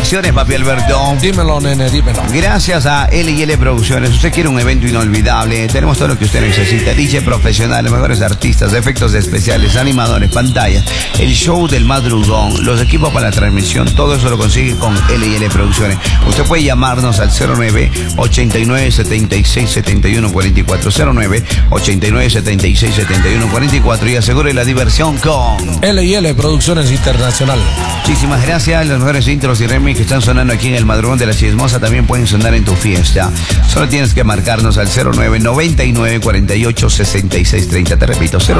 Producciones, papi Alberto. Dímelo, nene, dímelo. Gracias a L&L Producciones. Usted quiere un evento inolvidable. Tenemos todo lo que usted necesita. DJ profesional, los mejores artistas, efectos especiales, animadores, pantallas, el show del madrugón, los equipos para la transmisión. Todo eso lo consigue con L&L Producciones. Usted puede llamarnos al 09-89-76-71-44. 09-89-76-71-44 y asegure la diversión con L&L Producciones Internacional. Muchísimas gracias. Los mejores intros y remix que están sonando aquí en el madrugón de la Chismosa también pueden sonar en tu fiesta. Solo tienes que marcarnos al 09-99-48-66-30. Te repito,